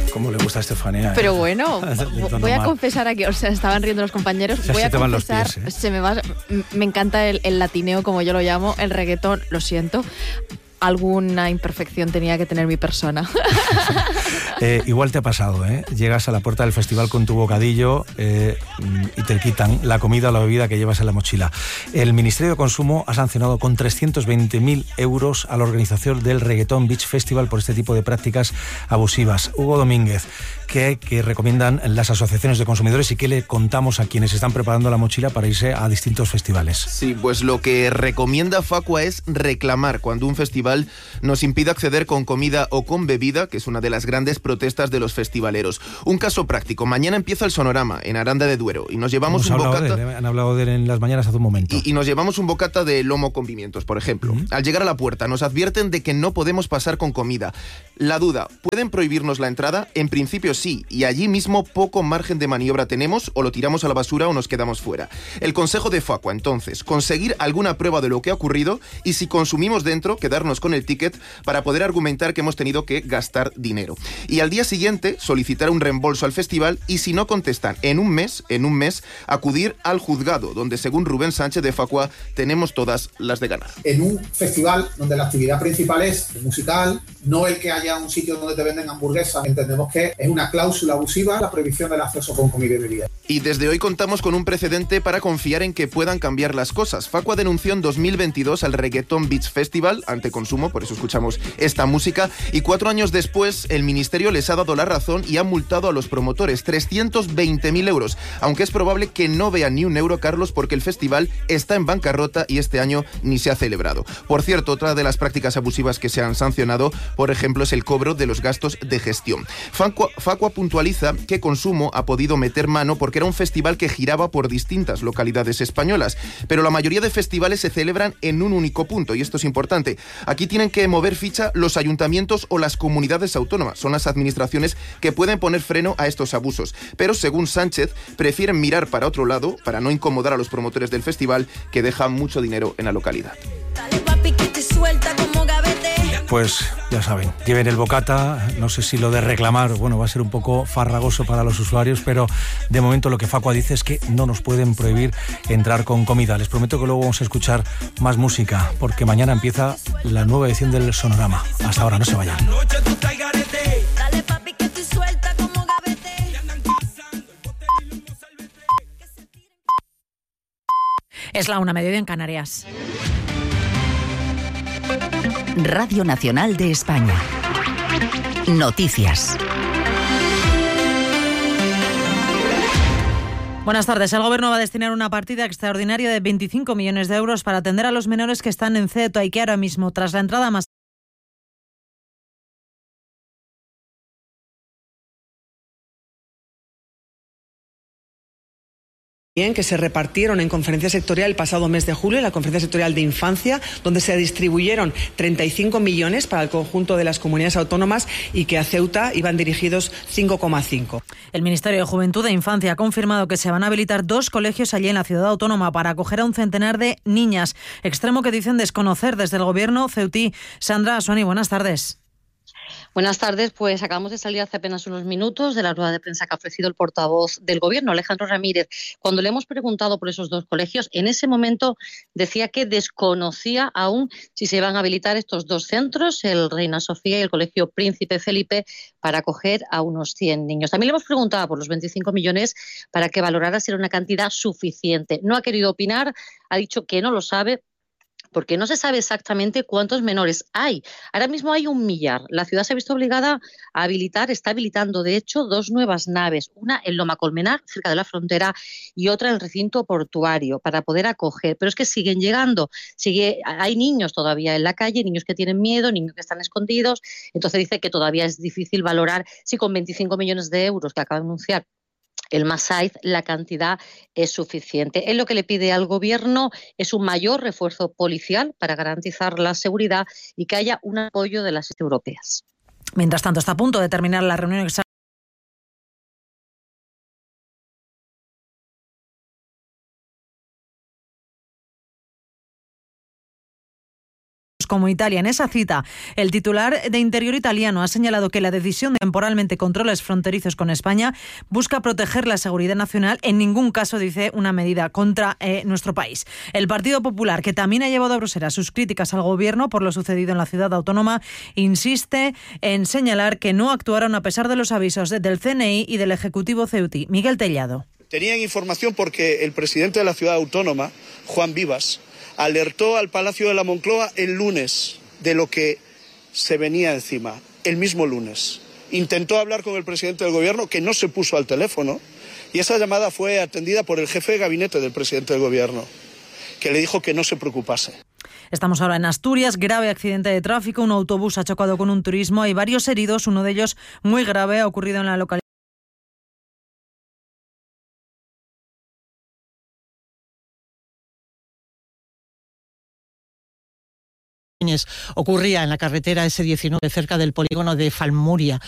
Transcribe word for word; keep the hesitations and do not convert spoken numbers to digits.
cómo le gusta a Estefanía. Pero ¿eh? bueno, voy a mal. confesar aquí, o sea, estaban riendo los compañeros. O sea, voy se a te van los confesar, pies, ¿eh? se me va, me encanta el, el latineo, como yo lo llamo, el reggaetón, lo siento. Alguna imperfección tenía que tener mi persona. Eh, igual te ha pasado, ¿eh? Llegas a la puerta del festival con tu bocadillo eh, y te quitan la comida o la bebida que llevas en la mochila. El Ministerio de Consumo ha sancionado con trescientos veinte mil euros a la organización del Reggaeton Beach Festival por este tipo de prácticas abusivas. Hugo Domínguez, ¿qué, qué recomiendan las asociaciones de consumidores y qué le contamos a quienes están preparando la mochila para irse a distintos festivales? Sí, pues lo que recomienda Facua es reclamar cuando un festival nos impide acceder con comida o con bebida, que es una de las grandes protestas de los festivaleros. Un caso práctico: mañana empieza el Sonorama en Aranda de Duero y nos llevamos Hemos un bocata de él, han hablado de él en las mañanas hace un momento. y, y nos llevamos un bocata de lomo con pimientos, por ejemplo. Uh-huh. Al llegar a la puerta nos advierten de que no podemos pasar con comida. La duda: ¿pueden prohibirnos la entrada? En principio sí, y allí mismo poco margen de maniobra tenemos, o lo tiramos a la basura o nos quedamos fuera. El consejo de Facua, entonces: conseguir alguna prueba de lo que ha ocurrido y, si consumimos dentro, quedarnos con el ticket para poder argumentar que hemos tenido que gastar dinero. Y al día siguiente solicitar un reembolso al festival, y si no contestan en un mes, en un mes, acudir al juzgado, donde, según Rubén Sánchez de Facua, tenemos todas las de ganar. En un festival donde la actividad principal es el musical, no el que haya un sitio donde te venden hamburguesas, entendemos que es una cláusula abusiva la prohibición del acceso con comida y bebida. Y desde hoy contamos con un precedente para confiar en que puedan cambiar las cosas. Facua denunció en dos mil veintidós al Reggaeton Beach Festival ante consumo, por eso escuchamos esta música, y cuatro años después el Ministerio les ha dado la razón y ha multado a los promotores trescientos veinte mil euros, aunque es probable que no vean ni un euro, Carlos, porque el festival está en bancarrota y este año ni se ha celebrado. Por cierto, otra de las prácticas abusivas que se han sancionado, por ejemplo, es el cobro de los gastos de gestión. Facua, Facua puntualiza que Consumo ha podido meter mano porque era un festival que giraba por distintas localidades españolas, pero la mayoría de festivales se celebran en un único punto, y esto es importante. Aquí tienen que mover ficha los ayuntamientos o las comunidades autónomas. Son las administraciones que pueden poner freno a estos abusos. Pero, según Sánchez, prefieren mirar para otro lado para no incomodar a los promotores del festival, que dejan mucho dinero en la localidad. Pues ya saben, lleven el bocata. No sé si lo de reclamar, bueno, va a ser un poco farragoso para los usuarios, pero de momento lo que Facua dice es que no nos pueden prohibir entrar con comida. Les prometo que luego vamos a escuchar más música, porque mañana empieza la nueva edición del Sonorama. Hasta ahora, no se vayan. Es la una, mediodía en Canarias. Radio Nacional de España. Noticias. Buenas tardes. El Gobierno va a destinar una partida extraordinaria de veinticinco millones de euros para atender a los menores que están en Ceuta y que ahora mismo, tras la entrada más que se repartieron en conferencia sectorial el pasado mes de julio, en la conferencia sectorial de infancia, donde se distribuyeron treinta y cinco millones para el conjunto de las comunidades autónomas y que a Ceuta iban dirigidos cinco coma cinco. El Ministerio de Juventud e Infancia ha confirmado que se van a habilitar dos colegios allí en la ciudad autónoma para acoger a un centenar de niñas, extremo que dicen desconocer desde el gobierno ceutí. Sandra Asuani, buenas tardes. Buenas tardes, pues acabamos de salir hace apenas unos minutos de la rueda de prensa que ha ofrecido el portavoz del Gobierno, Alejandro Ramírez. Cuando le hemos preguntado por esos dos colegios, en ese momento decía que desconocía aún si se iban a habilitar estos dos centros, el Reina Sofía y el Colegio Príncipe Felipe, para acoger a unos cien niños. También le hemos preguntado por los veinticinco millones para que valorara si era una cantidad suficiente. No ha querido opinar, ha dicho que no lo sabe, porque no se sabe exactamente cuántos menores hay. Ahora mismo hay un millar. La ciudad se ha visto obligada a habilitar, está habilitando de hecho dos nuevas naves, una en Loma Colmenar, cerca de la frontera, y otra en el recinto portuario, para poder acoger. Pero es que siguen llegando, sigue, hay niños todavía en la calle, niños que tienen miedo, niños que están escondidos. Entonces dice que todavía es difícil valorar si con veinticinco millones de euros que acaba de anunciar el Masaiz, la cantidad es suficiente. Él lo que le pide al Gobierno es un mayor refuerzo policial para garantizar la seguridad y que haya un apoyo de las europeas. Mientras tanto, está a punto de terminar la reunión como Italia. En esa cita, el titular de Interior italiano ha señalado que la decisión de temporalmente controles fronterizos con España busca proteger la seguridad nacional. En ningún caso, dice, una medida contra eh, nuestro país. El Partido Popular, que también ha llevado a Bruselas sus críticas al gobierno por lo sucedido en la ciudad autónoma, insiste en señalar que no actuaron a pesar de los avisos del C N I y del Ejecutivo ceutí. Miguel Tellado. Tenían información porque el presidente de la ciudad autónoma, Juan Vivas, alertó al Palacio de la Moncloa el lunes de lo que se venía encima, el mismo lunes. Intentó hablar con el presidente del gobierno, que no se puso al teléfono, y esa llamada fue atendida por el jefe de gabinete del presidente del gobierno, que le dijo que no se preocupase. Estamos ahora en Asturias, grave accidente de tráfico, un autobús ha chocado con un turismo, hay varios heridos, uno de ellos muy grave, ha ocurrido en la localidad. Ocurría en la carretera ese diecinueve cerca del polígono de Falmuria.